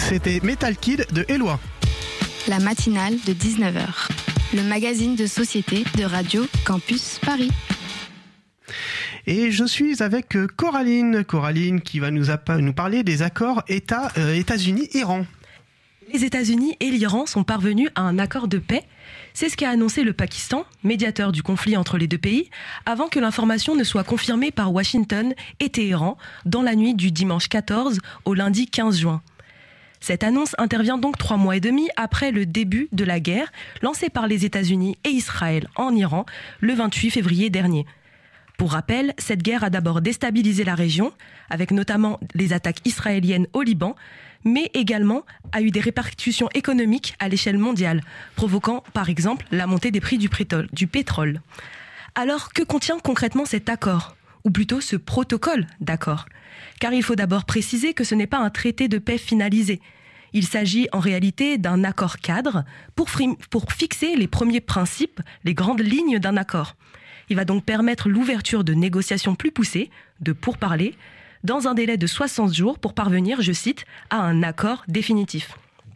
C'était Metal Kid de Eloi. La matinale de 19h. Le magazine de société de Radio Campus Paris. Et je suis avec Coraline qui va nous parler des accords États-Unis-Iran. Les États-Unis et l'Iran sont parvenus à un accord de paix. C'est ce qu'a annoncé le Pakistan, médiateur du conflit entre les deux pays, avant que l'information ne soit confirmée par Washington et Téhéran dans la nuit du dimanche 14 au lundi 15 juin. Cette annonce intervient donc 3 mois et demi après le début de la guerre lancée par les États-Unis et Israël en Iran le 28 février dernier. Pour rappel, cette guerre a d'abord déstabilisé la région, avec notamment les attaques israéliennes au Liban, mais également a eu des répercussions économiques à l'échelle mondiale, provoquant par exemple la montée des prix du pétrole. Alors, que contient concrètement cet accord ? Ou plutôt ce protocole d'accord ? Car il faut d'abord préciser que ce n'est pas un traité de paix finalisé. Il s'agit en réalité d'un accord cadre pour fixer les premiers principes, les grandes lignes d'un accord. Il va donc permettre l'ouverture de négociations plus poussées, de pourparlers, dans un délai de 60 jours pour parvenir, je cite, à un accord définitif.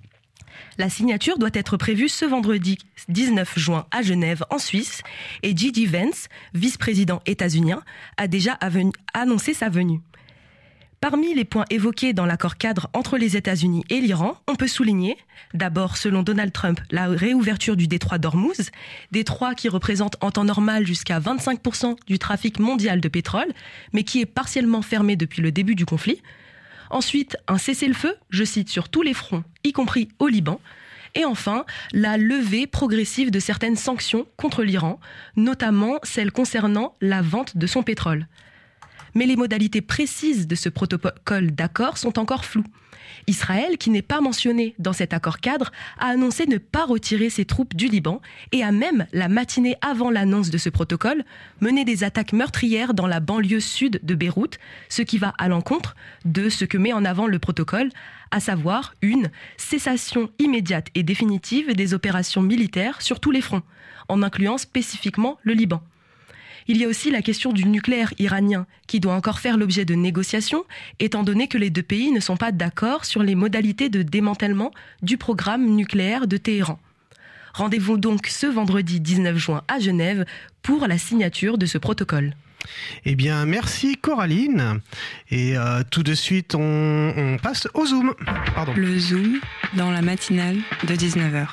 La signature doit être prévue ce vendredi 19 juin à Genève, en Suisse, et J.D. Vance, vice-président états-unien, a déjà annoncé sa venue. Parmi les points évoqués dans l'accord cadre entre les États-Unis et l'Iran, on peut souligner, d'abord selon Donald Trump, la réouverture du détroit d'Ormuz, détroit qui représente en temps normal jusqu'à 25% du trafic mondial de pétrole, mais qui est partiellement fermé depuis le début du conflit. Ensuite, un cessez-le-feu, je cite, sur tous les fronts, y compris au Liban. Et enfin, la levée progressive de certaines sanctions contre l'Iran, notamment celles concernant la vente de son pétrole. Mais les modalités précises de ce protocole d'accord sont encore floues. Israël, qui n'est pas mentionné dans cet accord cadre, a annoncé ne pas retirer ses troupes du Liban et a même, la matinée avant l'annonce de ce protocole, mené des attaques meurtrières dans la banlieue sud de Beyrouth, ce qui va à l'encontre de ce que met en avant le protocole, à savoir une cessation immédiate et définitive des opérations militaires sur tous les fronts, en incluant spécifiquement le Liban. Il y a aussi la question du nucléaire iranien, qui doit encore faire l'objet de négociations, étant donné que les deux pays ne sont pas d'accord sur les modalités de démantèlement du programme nucléaire de Téhéran. Rendez-vous donc ce vendredi 19 juin à Genève pour la signature de ce protocole. Eh bien, merci Coraline. Et tout de suite, on passe au Zoom. Le Zoom dans la matinale de 19h.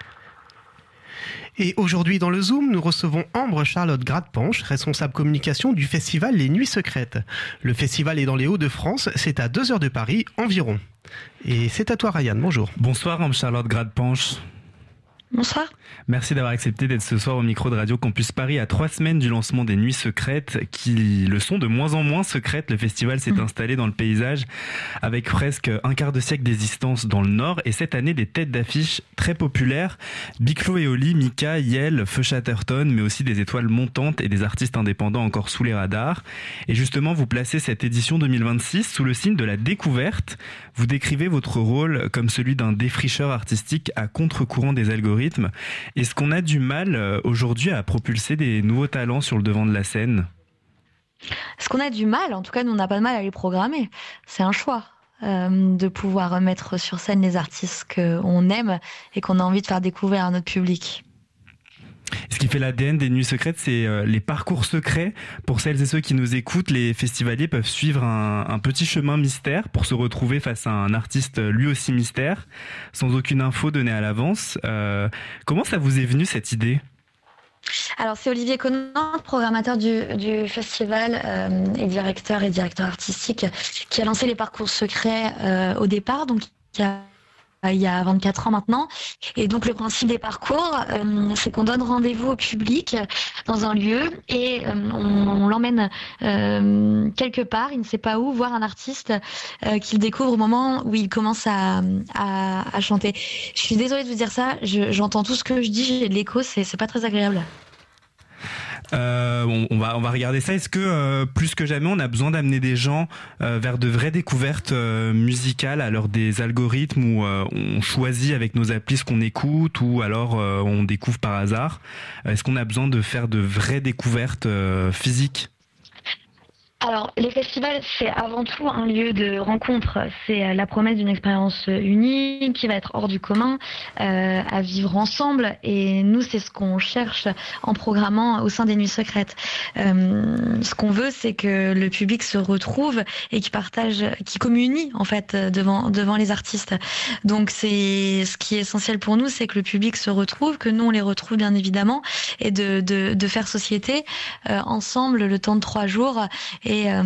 Et aujourd'hui dans le Zoom, nous recevons Ambre Charlotte Gradepanche, responsable communication du festival Les Nuits Secrètes. Le festival est dans les Hauts-de-France, c'est à 2 heures de Paris environ. Et c'est à toi Ryan, bonjour. Bonsoir Ambre Charlotte Gradepanche. Bonsoir. Merci d'avoir accepté d'être ce soir au micro de Radio Campus Paris à 3 semaines du lancement des Nuits Secrètes qui le sont de moins en moins secrètes. Le festival s'est installé dans le paysage avec presque un quart de siècle d'existence dans le Nord et cette année des têtes d'affiche très populaires. Big-Flo et Oli, Mika, Yel, Feu Chatterton, mais aussi des étoiles montantes et des artistes indépendants encore sous les radars. Et justement, vous placez cette édition 2026 sous le signe de la découverte. Vous décrivez votre rôle comme celui d'un défricheur artistique à contre-courant des algorithmes. Est-ce qu'on a du mal aujourd'hui à propulser des nouveaux talents sur le devant de la scène ? Est-ce qu'on a du mal ? En tout cas, nous, on n'a pas de mal à les programmer. C'est un choix de pouvoir mettre sur scène les artistes qu'on aime et qu'on a envie de faire découvrir à notre public. Ce qui fait l'ADN des Nuits Secrètes, c'est les parcours secrets. Pour celles et ceux qui nous écoutent, les festivaliers peuvent suivre un petit chemin mystère pour se retrouver face à un artiste lui aussi mystère, sans aucune info donnée à l'avance. Comment ça vous est venu cette idée ? Alors c'est Olivier Conan, programmateur du festival et directeur artistique, qui a lancé les parcours secrets au départ, donc il y a 24 ans maintenant. Et donc le principe des parcours, c'est qu'on donne rendez-vous au public dans un lieu et on l'emmène quelque part, il ne sait pas où, voir un artiste qu'il découvre au moment où il commence à chanter. Je suis désolée de vous dire ça, j'entends tout ce que je dis, j'ai de l'écho, c'est pas très agréable. On va regarder ça. Est-ce que plus que jamais on a besoin d'amener des gens vers de vraies découvertes musicales à l'heure des algorithmes où on choisit avec nos applis ce qu'on écoute ou alors on découvre par hasard? Est-ce qu'on a besoin de faire de vraies découvertes physiques? Alors, les festivals, c'est avant tout un lieu de rencontre. C'est la promesse d'une expérience unique qui va être hors du commun, à vivre ensemble. Et nous, c'est ce qu'on cherche en programmant au sein des Nuits Secrètes. Ce qu'on veut, c'est que le public se retrouve et qu'il partage, qu'il communie en fait devant les artistes. Donc, c'est ce qui est essentiel pour nous, c'est que le public se retrouve, que nous on les retrouve bien évidemment, et de faire société ensemble le temps de 3 jours. Et